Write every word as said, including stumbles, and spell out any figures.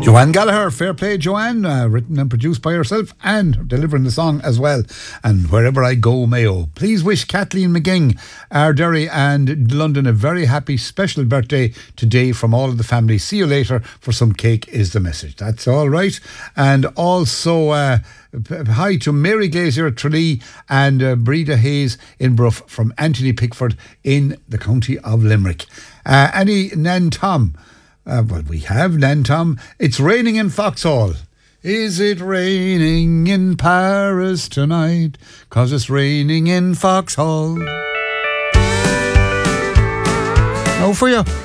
Joanne Gallagher, fair play, Joanne, uh, written and produced by herself and delivering the song as well. And Wherever I Go, Mayo. Please wish Kathleen McGing, Ardurry and London a very happy special birthday today from all of the family. See you later for some cake is the message. That's all right. And also uh, hi to Mary Glazier at Tralee and uh, Breda Hayes in Bruff from Anthony Pickford in the county of Limerick. Uh, Annie Nan Tom. Uh, well, we have Nan Tom. It's raining in Foxhall. Is it raining in Paris tonight? 'Cause it's raining in Foxhall. Now for you.